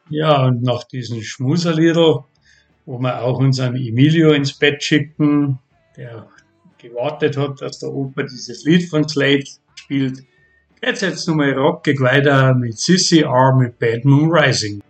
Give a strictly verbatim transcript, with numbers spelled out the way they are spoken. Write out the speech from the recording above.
Ja, und nach diesen Schmuserlieder, wo wir auch unseren Emilio ins Bett schicken, der gewartet hat, dass der Opa dieses Lied von Slade spielt, geht's jetzt nochmal rockig weiter mit Sissy R mit Bad Moon Rising.